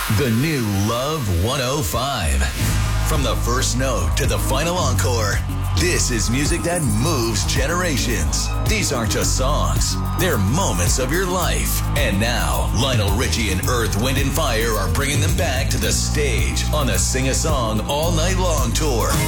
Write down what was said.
The new Love 105. From the first note to the final encore, this is music that moves generations. These aren't just songs. They're moments of your life. And now, Lionel Richie and Earth, Wind & Fire are bringing them back to the stage on the Sing a Song All Night Long tour.